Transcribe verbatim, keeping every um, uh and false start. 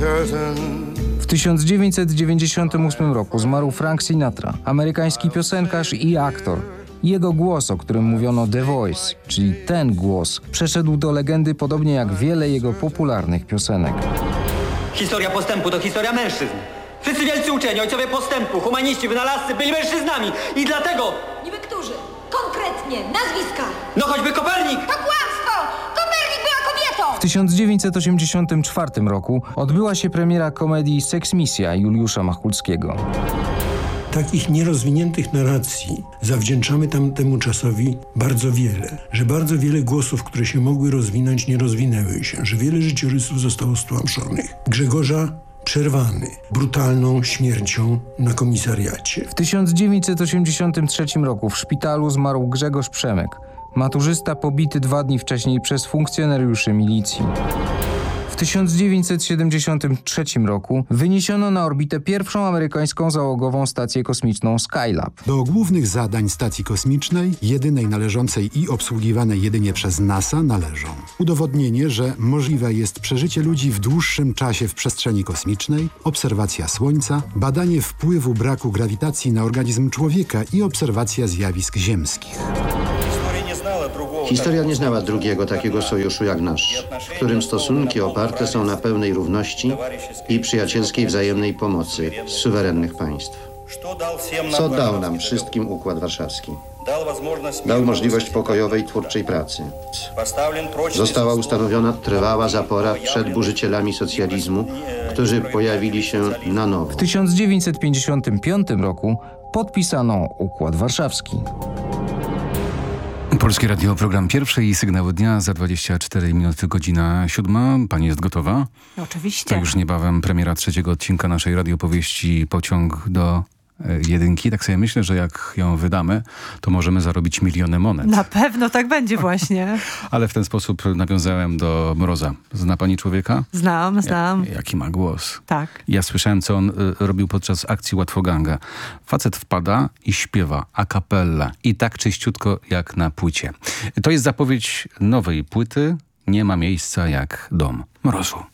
W tysiąc dziewięćset dziewięćdziesiątym ósmym roku zmarł Frank Sinatra, amerykański piosenkarz i aktor. Jego głos, o którym mówiono The Voice, czyli ten głos, przeszedł do legendy podobnie jak wiele jego popularnych piosenek. Historia postępu to historia mężczyzn. Wszyscy wielcy uczeni, ojcowie postępu, humaniści, wynalazcy byli mężczyznami i dlatego... Niby którzy? Konkretnie, nazwiska. No choćby Kopernik! To kłamstwo! Kopernik była kobietą! W tysiąc dziewięćset osiemdziesiątym czwartym roku odbyła się premiera komedii Seksmisja Juliusza Machulskiego. Takich nierozwiniętych narracji zawdzięczamy tamtemu czasowi bardzo wiele. Że bardzo wiele głosów, które się mogły rozwinąć, nie rozwinęły się. Że wiele życiorysów zostało stłamszonych. Grzegorza przerwany brutalną śmiercią na komisariacie. W tysiąc dziewięćset osiemdziesiątym trzecim roku w szpitalu zmarł Grzegorz Przemek, maturzysta pobity dwa dni wcześniej przez funkcjonariuszy milicji. W tysiąc dziewięćset siedemdziesiątym trzecim roku wyniesiono na orbitę pierwszą amerykańską załogową stację kosmiczną Skylab. Do głównych zadań stacji kosmicznej, jedynej należącej i obsługiwanej jedynie przez NASA, należą udowodnienie, że możliwe jest przeżycie ludzi w dłuższym czasie w przestrzeni kosmicznej, obserwacja Słońca, badanie wpływu braku grawitacji na organizm człowieka i obserwacja zjawisk ziemskich. Historia nie znała drugiego takiego sojuszu jak nasz, w którym stosunki oparte są na pełnej równości i przyjacielskiej wzajemnej pomocy z suwerennych państw. Co dał nam wszystkim Układ Warszawski? Dał możliwość pokojowej, twórczej pracy. Została ustanowiona trwała zapora przed burzycielami socjalizmu, którzy pojawili się na nowo. W tysiąc dziewięćset pięćdziesiątym piątym roku podpisano Układ Warszawski. Polskie Radio, program pierwszy i sygnały dnia za dwadzieścia cztery minuty, godzina siódma. Pani jest gotowa? Oczywiście. To już niebawem premiera trzeciego odcinka naszej radiopowieści Pociąg do jedynki. Tak sobie myślę, że jak ją wydamy, to możemy zarobić miliony monet. Na pewno tak będzie właśnie. Ale w ten sposób nawiązałem do Mroza. Zna pani człowieka? Znam, znam. Ja, jaki ma głos. Tak. Ja słyszałem, co on y, robił podczas akcji Łatwoganga. Facet wpada i śpiewa a cappella. I tak czyściutko jak na płycie. To jest zapowiedź nowej płyty. Nie ma miejsca jak dom Mrozu.